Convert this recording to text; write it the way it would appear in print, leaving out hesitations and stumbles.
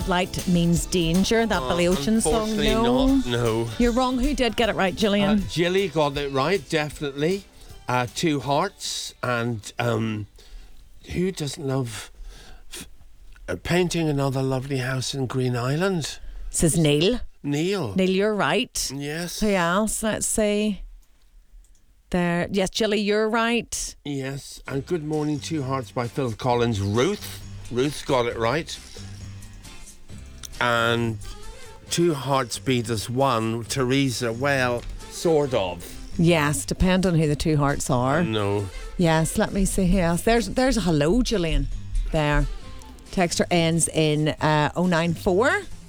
light means danger. That Billy Ocean song. Unfortunately No. not, no. You're wrong. Who did get it right, Gillian? Jilly got it right, definitely. Two Hearts, and who doesn't love painting another lovely house in Green Island? Says Neil. Neil. Neil, you're right. Yes. Who else? Let's see. There. Yes, Gilly, you're right. Yes, and Good Morning Two Hearts by Phil Collins. Ruth's got it right. And Two Hearts Beat as One, Teresa, well, sort of. Yes, depend on who the two hearts are. No. Yes, let me see who else. There's a hello, Gillian. There. Texter ends in 094.